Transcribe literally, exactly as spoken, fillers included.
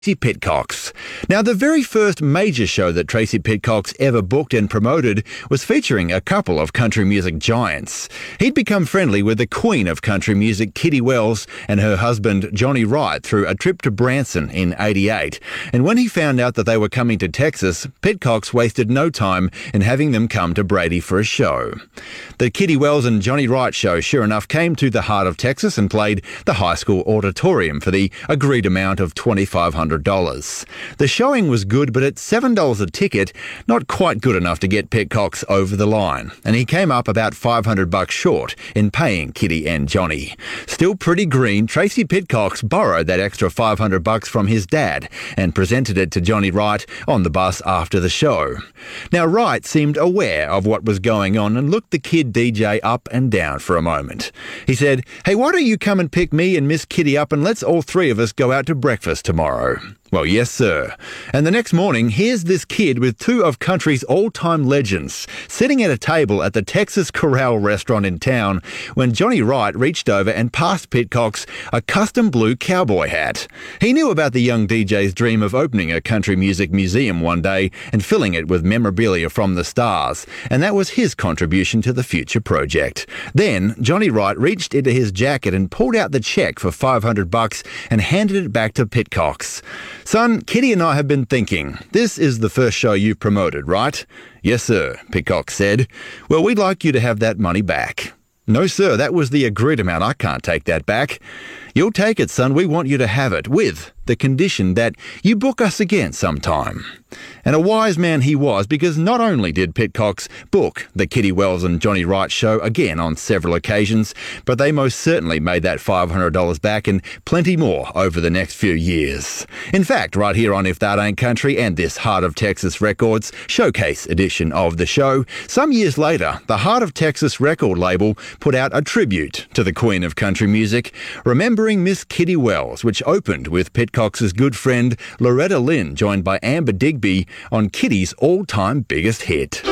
Tracy Pitcox. Now, the very first major show that Tracy Pitcox ever booked and promoted was featuring a couple of country music giants. He'd become friendly with the queen of country music, Kitty Wells, and her husband, Johnny Wright, through a trip to Branson in eighty-eight. And when he found out that they were coming to Texas, Pitcox wasted no time in having them come to Brady for a show. The Kitty Wells and Johnny Wright show, sure enough, came to the heart of Texas and played the high school auditorium for the agreed amount of twenty-five hundred dollars. The showing was good, but at seven dollars a ticket, not quite good enough to get Pitcox over the line, and he came up about five hundred bucks short in paying Kitty and Johnny. Still pretty green, Tracy Pitcox borrowed that extra five hundred bucks from his dad and presented it to Johnny Wright on the bus after the show. Now, Wright seemed aware of what was going on and looked the kid D J up and down for a moment. He said, "Hey, why don't you come and pick me and Miss Kitty up and let's all three of us go out to breakfast tomorrow?" Well, yes, sir. And the next morning, here's this kid with two of country's all-time legends sitting at a table at the Texas Corral restaurant in town when Johnny Wright reached over and passed Pitcox a custom blue cowboy hat. He knew about the young D J's dream of opening a country music museum one day and filling it with memorabilia from the stars, and that was his contribution to the future project. Then, Johnny Wright reached into his jacket and pulled out the check for five hundred bucks and handed it back to Pitcox. "Son, Kitty and I have been thinking. This is the first show you've promoted, right?" "Yes, sir," Pitcox said. "Well, we'd like you to have that money back." "No, sir, that was the agreed amount. I can't take that back." "You'll take it, son. We want you to have it, with the condition that you book us again sometime." And a wise man he was, because not only did Pitcox book the Kitty Wells and Johnny Wright show again on several occasions, but they most certainly made that five hundred dollars back and plenty more over the next few years. In fact, right here on If That Ain't Country and this Heart of Texas Records showcase edition of the show, some years later, the Heart of Texas record label put out a tribute to the queen of country music, remembering Miss Kitty Wells, which opened with Pitcox's good friend Loretta Lynn, joined by Amber Digby on Kitty's all-time biggest hit.